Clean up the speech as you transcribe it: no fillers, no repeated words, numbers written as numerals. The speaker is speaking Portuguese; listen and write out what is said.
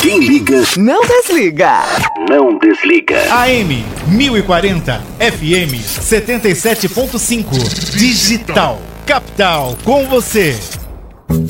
Quem liga, não desliga. não desliga. AM 1040, FM 77.5. Digital. Capital com você.